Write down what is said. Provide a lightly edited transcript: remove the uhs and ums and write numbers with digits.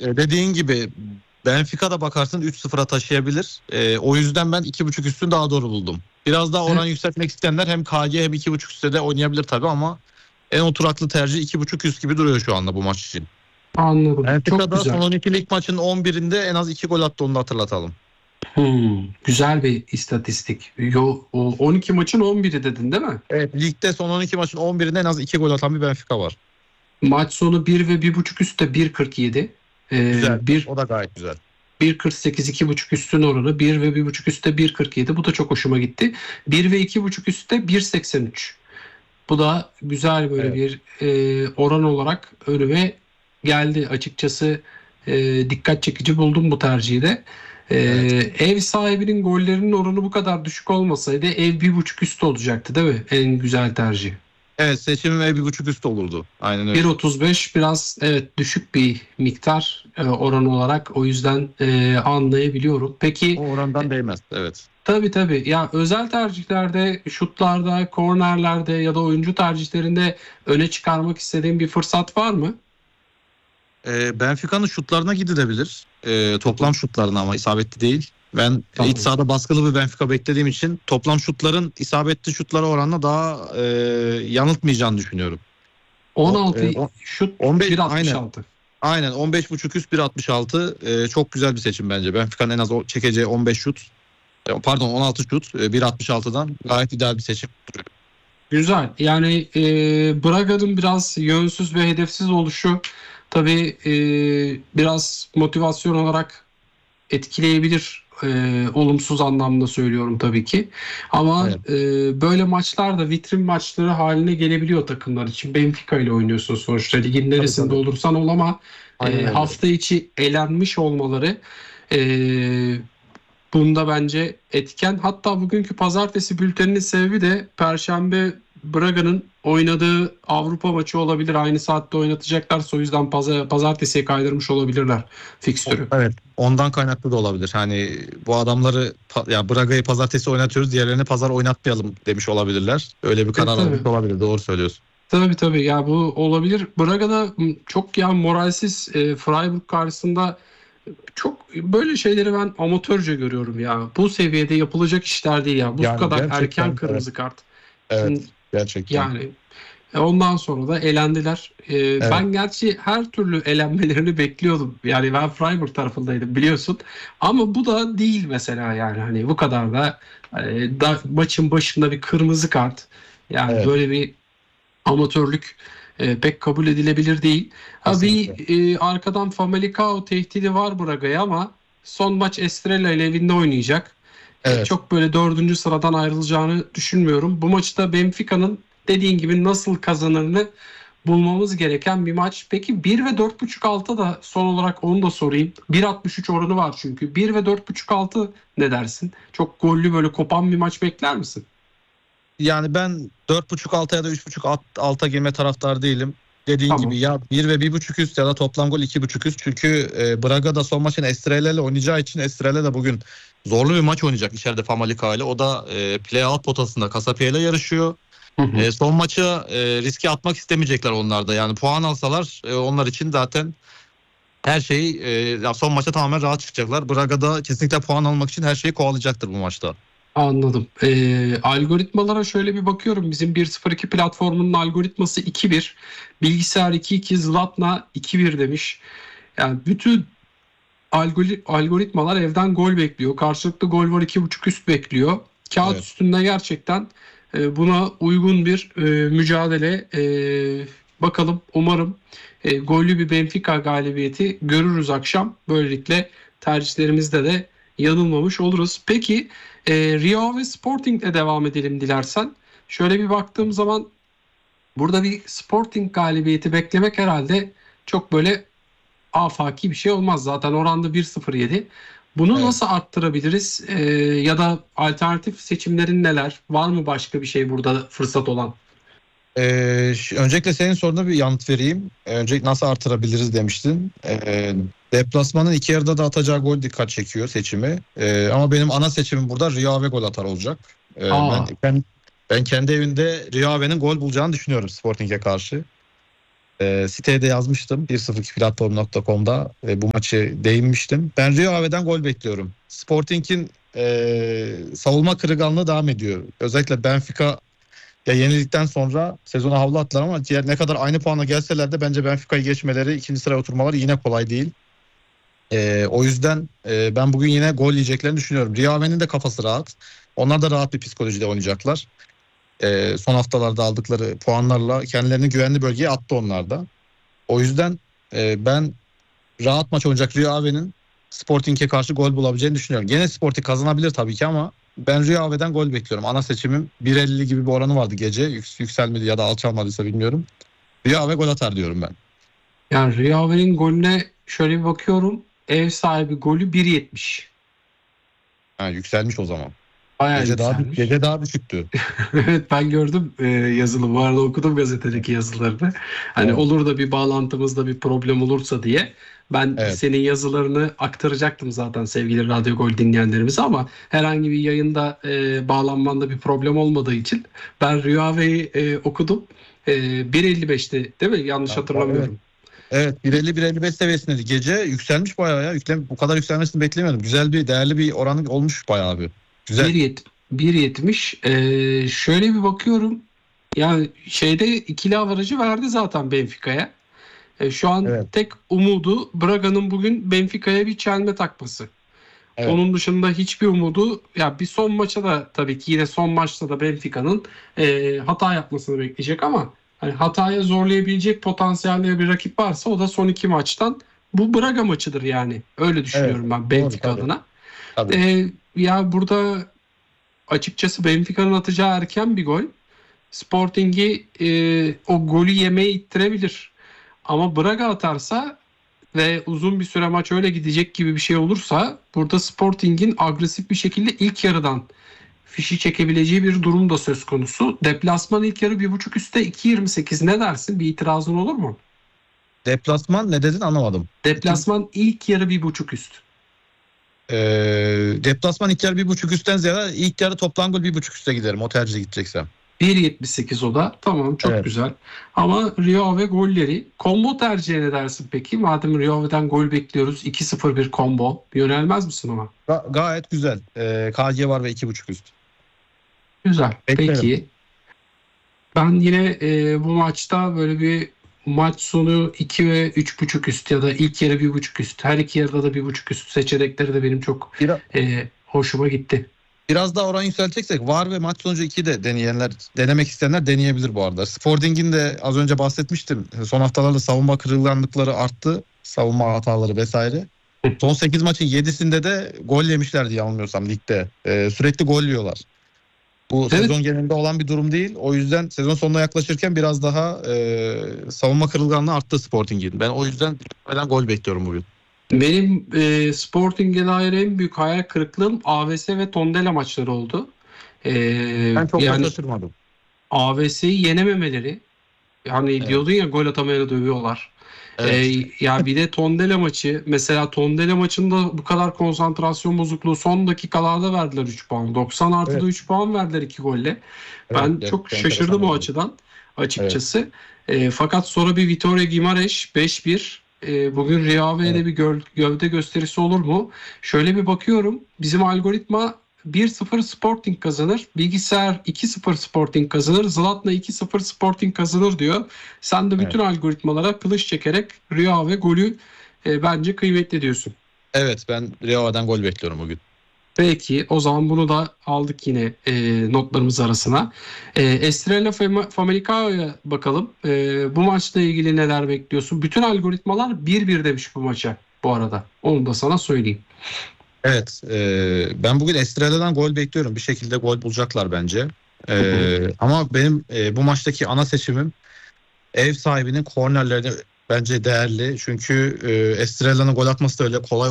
dediğin gibi Benfica'da bakarsın 3-0'a taşıyabilir. O yüzden ben 2.5 üstünü daha doğru buldum. Biraz daha oran yükseltmek isteyenler hem KG hem 2.5 üstte de oynayabilir tabii ama en oturaklı tercih 2.5 üst gibi duruyor şu anda bu maç için. Anladım. Çok Benfica'da güzel. son 12 lig maçın 11'inde en az 2 gol attı, onu da hatırlatalım. Güzel bir istatistik. O 12 maçın 11'i dedin değil mi? Evet, ligde son 12 maçın 11'inde en az 2 gol atan bir Benfica var. Maç sonu 1 ve 1.5 üstte 1.47. Güzel. 1 O da gayet güzel. 1.48 2.5 üstün oranı 1 ve 1.5 üstte 1.47. Bu da çok hoşuma gitti. 1 ve 2.5 üstte 1.83. Bu da güzel böyle Evet. bir oran olarak önüme geldi. Açıkçası dikkat çekici buldum bu tercihi de. E, Evet. Ev sahibinin gollerinin oranı bu kadar düşük olmasaydı ev 1.5 üstü olacaktı değil mi? En güzel tercih. Evet, seçimim 1.5 üst olurdu. Aynen öyle. 1.35 biraz evet düşük bir miktar oran olarak o yüzden anlayabiliyorum. Peki O orandan değmez. Evet. tabii tabii ya özel tercihlerde, şutlarda, kornerlerde ya da oyuncu tercihlerinde öne çıkarmak istediğin bir fırsat var mı? Benfica'nın şutlarına gidilebilir. Hı hı. Toplam şutlarına ama isabetli değil. Ben iç Tamam. sahada baskılı bir Benfica beklediğim için toplam şutların isabetli şutlara oranla daha yanıltmayacağını düşünüyorum. O, 16 o- şut 15 aynen. 1.66. Aynen 15.5 üst 1.66 çok güzel bir seçim bence. Benfica'nın en az çekeceği 15 şut. Pardon, 16 şut 1.66'dan gayet ideal bir seçim. Güzel. Yani Braga'nın biraz yönsüz ve hedefsiz oluşu tabii biraz motivasyon olarak etkileyebilir. Olumsuz anlamda söylüyorum tabii ki. Ama Evet. böyle maçlar da vitrin maçları haline gelebiliyor takımlar için. Benfica ile oynuyorsun sonuçta. Ligin Tabii neresinde tabii. olursan ol ama Aynen öyle. hafta içi elenmiş olmaları e, bunda bence etken. Hatta bugünkü pazartesi bülteninin sebebi de Perşembe Braga'nın oynadığı Avrupa maçı olabilir. Aynı saatte oynatacaklarsa o yüzden pazartesiye kaydırmış olabilirler fikstürü. Evet. Ondan kaynaklı da olabilir. Hani bu adamları ya Braga'yı pazartesi oynatıyoruz, diğerlerini pazar oynatmayalım demiş olabilirler. Öyle bir karar almış Tabii. olabilir. Doğru söylüyorsun. Tabii tabii ya bu olabilir. Braga'da çok ya moralsiz Freiburg karşısında çok böyle şeyleri ben amatörce görüyorum ya. Bu seviyede yapılacak işler değil ya. Bu Yani kadar erken gerçekten evet. kırmızı kart. Evet. Şimdi Gerçekten. yani ondan sonra da elendiler. Evet. Ben gerçi her türlü elenmelerini bekliyordum. Yani ben Freiburg tarafındaydım biliyorsun. Ama bu da değil mesela yani hani bu kadar da, maçın başında bir kırmızı kart. Yani Evet. böyle bir amatörlük pek kabul edilebilir değil. Ha bir Kesinlikle. arkadan Famalicão tehdidi var Braga'ya ama son maç Estrella ile evinde oynayacak. Evet. Çok böyle dördüncü sıradan ayrılacağını düşünmüyorum. Bu maçta Benfica'nın dediğin gibi nasıl kazanırını bulmamız gereken bir maç. Peki 1 ve 4.5 altı da son olarak onu da sorayım. 1.63 oranı var çünkü. 1 ve 4.5 altı ne dersin? Çok gollü böyle kopan bir maç bekler misin? Yani ben 4.5 alta ya da 3.5 alta girme taraftar değilim. Dediğin gibi Tamam. ya 1 ve 1.5 üst ya da toplam gol 2.5 üst. Çünkü Braga da son maçın Estrella ile oynayacağı için Estrella da bugün zorlu bir maç oynayacak içeride Famalicão ile. O da play-out potasında Casapia ile yarışıyor. Hı hı. Son maçı riske atmak istemeyecekler onlar da. Yani puan alsalar onlar için zaten her şey ya son maça tamamen rahat çıkacaklar. Braga da kesinlikle puan almak için her şeyi kovalayacaktır bu maçta. Anladım. Algoritmalara şöyle bir bakıyorum. Bizim 1.02 platformunun algoritması 2.1. Bilgisayar 2.2, Zlatna 2.1 demiş. Yani bütün algoritmalar evden gol bekliyor. Karşılıklı gol var 2.5 üst bekliyor. Kağıt Evet. üstünde gerçekten buna uygun bir mücadele. Bakalım umarım gollü bir Benfica galibiyeti görürüz akşam. Böylelikle tercihlerimizde de yanılmamış oluruz. Peki Rio ve Sporting'le devam edelim dilersen. Şöyle bir baktığım zaman burada bir Sporting galibiyeti beklemek herhalde çok böyle afaki bir şey olmaz. Zaten oranda 1.07. Bunu Evet. nasıl arttırabiliriz? Ya da alternatif seçimlerin neler? Var mı başka bir şey burada fırsat olan? Öncelikle senin soruna bir yanıt vereyim. Öncelikle nasıl artırabiliriz demiştin. Deplasmanın iki yarıda da atacağı gol dikkat çekiyor seçimi. Ama benim ana seçimim burada Rio Ave gol atar olacak. Aa, Ben kendi evinde Rio Ave'nin gol bulacağını düşünüyorum Sporting'e karşı. Siteye de yazmıştım 102platform.com'da bu maçı değinmiştim. Ben Rio Ave'den gol bekliyorum. Sporting'in savunma kırılganlığı devam ediyor. Özellikle Benfica ya yenildikten sonra sezona havlu attılar ama diğer ne kadar aynı puana gelseler de bence Benfica'yı geçmeleri, ikinci sıraya oturmaları yine kolay değil. O yüzden ben bugün yine gol yiyeceklerini düşünüyorum. Rio Ave'nin de kafası rahat. Onlar da rahat bir psikolojide oynayacaklar. Son haftalarda aldıkları puanlarla kendilerini güvenli bölgeye attı onlar da. O yüzden ben rahat maç oynayacak Rio Ave'nin Sporting'e karşı gol bulabileceğini düşünüyorum. Gene Sporting kazanabilir tabii ki ama ben Rio Ave'den gol bekliyorum. Ana seçimim 1.50 gibi bir oranı vardı gece. Yükselmedi ya da alçalmadıysa bilmiyorum. Rio Ave gol atar diyorum ben. Yani Rio Ave'nin golüne şöyle bir bakıyorum. Ev sahibi golü 1.70. Ha, yükselmiş o zaman. Bayağı Gece yükselmiş. daha düşüktü. Evet, ben gördüm yazılı. Bu arada okudum gazetedeki yazılarını. Hani Evet. olur da bir bağlantımızda bir problem olursa diye. Ben Evet. senin yazılarını aktaracaktım zaten sevgili Radyo Gol dinleyenlerimize ama herhangi bir yayında bağlanmanda bir problem olmadığı için ben Rio Ave'yi okudum. 1.55'ti değil mi? Yanlış hatırlamıyorum. Evet 1.50-1.55 seviyesindeydi. Gece yükselmiş bayağı ya. Bu kadar yükselmesini beklemiyordum. Güzel bir değerli bir oranı olmuş bayağı abi. Güzel. 1.70. Şöyle bir bakıyorum. Yani şeyde ikili avarajı verdi zaten Benfica'ya. Şu an Evet. tek umudu Braga'nın bugün Benfica'ya bir çelme takması. Evet. Onun dışında hiçbir umudu, ya bir son maça da tabii ki yine son maçta da Benfica'nın hata yapmasını bekleyecek ama hani hataya zorlayabilecek potansiyelde bir rakip varsa o da son iki maçtan bu Braga maçıdır yani. Öyle Evet. düşünüyorum ben Doğru Benfica tabii. adına. Tabii. Ya burada açıkçası Benfica'nın atacağı erken bir gol Sporting'i o golü yemeye ittirebilir. Ama Braga atarsa ve uzun bir süre maç öyle gidecek gibi bir şey olursa burada Sporting'in agresif bir şekilde ilk yarıdan fişi çekebileceği bir durum da söz konusu. Deplasman ilk yarı 1.5 üstte 2.28, ne dersin? Bir itirazın olur mu? Deplasman ne dedin anlamadım. Deplasman ilk yarı 1.5 üst. Deplasman ilk yarı 1.5 üstten ziyade ilk yarı toplam gol 1.5 üste giderim. O tercihe gideceksem. 1.78 o da. Tamam, çok Evet. güzel. Ama Rio Ave golleri. Combo tercih edersin peki? Madem Rio Ave'den gol bekliyoruz. 2-0 bir combo. Yönelmez misin ona? Gayet güzel. KG var ve 2.5 üst. Güzel. Beklerim. Peki. Ben yine bu maçta böyle bir maç sonu 2 ve 3.5 üst ya da ilk yarı 1.5 üst. Her iki yarıda da 1.5 üst seçenekleri de benim çok hoşuma gitti. Biraz daha oran yükselteceksek var ve maç sonucu 2 de denemek isteyenler deneyebilir bu arada. Sporting'in de az önce bahsetmiştim. Son haftalarda savunma kırılganlıkları arttı. Savunma hataları vesaire. Son 8 maçın 7'sinde de gol yemişler diye yanılmıyorsam ligde. Sürekli gol yiyorlar. Bu Evet. sezon genelinde olan bir durum değil. O yüzden sezon sonuna yaklaşırken biraz daha savunma kırılganlığı arttı Sporting'in. Ben o yüzden gol bekliyorum bugün. Benim Sporting'e dair en büyük hayal kırıklığım AVS ve Tondela maçları oldu. Ben çok da Yani şaşırmadım. AVS'yi yenememeleri. Hani Evet. diyordun ya gol atamayana dövüyorlar. Evet. Ya bir de Tondela maçı. Mesela Tondela maçında bu kadar konsantrasyon bozukluğu son dakikalarda verdiler 3 puan. 90 artıda Evet. 3 puan verdiler 2 golle. Evet, Ben çok gerçekten şaşırdım enteresan o oldu. açıdan açıkçası. Fakat sonra bir Vitória Guimarães 5-1. Bugün Rio Ave'de Evet. bir gövde gösterisi olur mu? Şöyle bir bakıyorum. Bizim algoritma 1-0 Sporting kazanır. Bilgisayar 2-0 Sporting kazanır. Zlatna 2-0 Sporting kazanır diyor. Sen de bütün algoritmalara kılıç çekerek Rio Ave golü bence kıymetli diyorsun. Evet, ben Rio'dan gol bekliyorum bugün. Peki o zaman bunu da aldık yine notlarımız arasına. Estrella Famalicão'ya bakalım. Bu maçla ilgili neler bekliyorsun? Bütün algoritmalar 1-1 demiş bu maça bu arada. Onu da sana söyleyeyim. Evet, ben bugün Estrella'dan gol bekliyorum. Bir şekilde gol bulacaklar bence. Ama benim bu maçtaki ana seçimim ev sahibinin kornerleri bence değerli. Çünkü Estrella'nın gol atması da öyle kolay